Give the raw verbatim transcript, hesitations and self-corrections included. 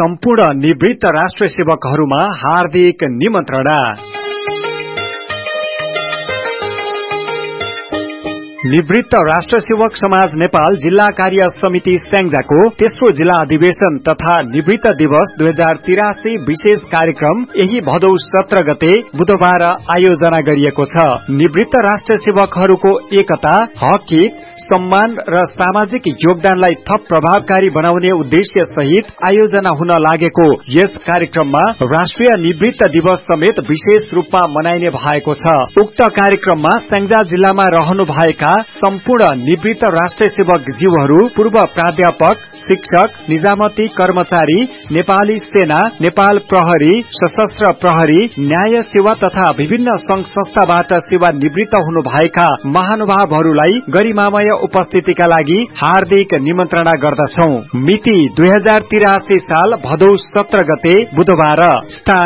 सम्पूर्ण निवृत्त राष्ट्र सेवकहरूमा हार्दिक निमन्त्रणा। निवृत्त राष्ट्र सेवक समाज नेपाल जिल्ला कार्य समिति स्याङ्जाको तेस्रो जिल्ला अधिवेशन तथा निवृत्त दिवस दुई हजार तिरासी विशेष कार्यक्रम यही भदौ सत्र गते बुधबार आयोजना गरिएको छ। निवृत्त राष्ट्र सेवकहरूको एकता, हक, सम्मान र सामाजिक योगदानलाई थप प्रभावकारी बनाउने उद्देश्य सहित आयोजना हुन लागेको यस कार्यक्रममा राष्ट्रिय निवृत्त दिवस समेत विशेष रूपमा मनाइने भएको छ। उक्त कार्यक्रममा स्याङ्जा जिल्लामा रहनु भएका सम्पूर्ण निवृत्त राष्ट्र सेवक जीवहरू, पूर्व प्राध्यापक, शिक्षक, निजामती कर्मचारी, नेपाली सेना, नेपाल प्रहरी, सशस्त्र प्रहरी, न्याय सेवा तथा विभिन्न संघ संस्थाबाट सेवा निवृत्त हुनु भएका महानुभावहरूलाई गरिमामय उपस्थितिका लागि हार्दिक निमन्त्रणा गर्दछौ। मिति दुई हजार तिरासी साल भदौ सत्र गते बुधबार। स्थान